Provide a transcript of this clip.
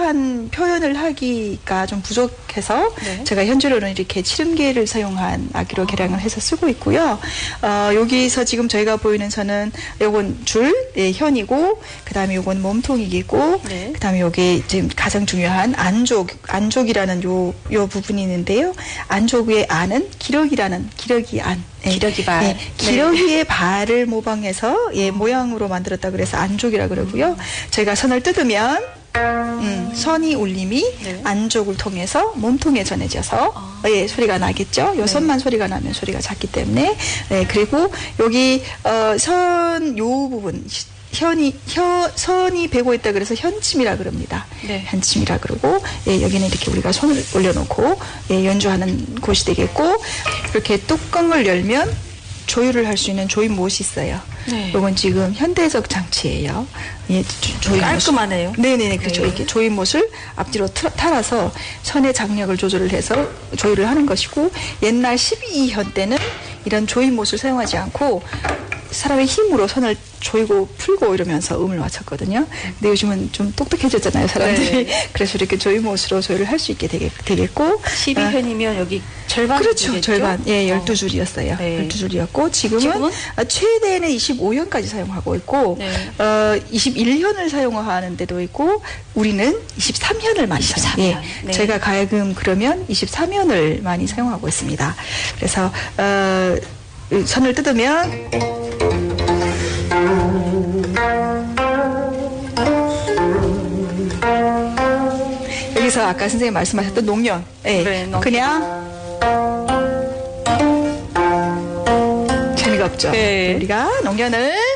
자세한 표현을 하기가 좀 부족해서 네. 제가 현재로는 이렇게 칠음계를 사용한 아기로 개량을 해서 쓰고 있고요. 여기서 지금 저희가 보이는 선은 요건 줄, 예, 현이고, 그 다음에 요건 몸통이고, 네. 그 다음에 요게 지금 가장 중요한 안족이라는 요 부분이 있는데요. 안족의 안은 기러기 안. 예, 기러기 발. 예, 기러기의 발을 모방해서 예, 모양으로 만들었다 그래서 안족이라 그러고요. 저희가 선을 뜯으면 선이 울림이 네. 안족을 통해서 몸통에 전해져서 예, 소리가 나겠죠. 요 선만 소리가 나면 소리가 작기 때문에 예, 그리고 여기 요 부분 선이 베고 있다 그래서 현침이라 그럽니다. 네. 현침이라 그러고 예, 여기는 이렇게 우리가 손을 올려놓고 예, 연주하는 곳이 되겠고 이렇게 뚜껑을 열면 조율을 할 수 있는 조임못이 있어요. 네. 이건 지금 현대적 장치예요. 예, 조임못. 깔끔하네요. 네네네, 그렇죠. 네. 이렇게 조임못을 앞뒤로 탈아서 선의 장력을 조절을 해서 조율을 하는 것이고 옛날 12현 때는 이런 조임못을 사용하지 않고 사람의 힘으로 선을 조이고 풀고 이러면서 음을 맞췄거든요. 근데 요즘은 좀 똑똑해졌잖아요, 사람들이. 네. 그래서 이렇게 조임못으로 조율을 할 수 있게 되겠고. 12현이면 여기 절반 그렇죠. 줄이겠죠? 절반. 예, 12줄이었어요. 네. 12줄이었고 지금은 최대는 25현까지 사용하고 있고 네. 21현을 사용하는 데도 있고 우리는 23현을 많이 사용해요. 예. 네. 제가 가야금 그러면 23현을 많이 사용하고 있습니다. 그래서 선을 뜯으면 여기서 아까 선생님 말씀하셨던 농연, 예, 네, 농연. 그냥 재미가 없죠. 네. 우리가 농연을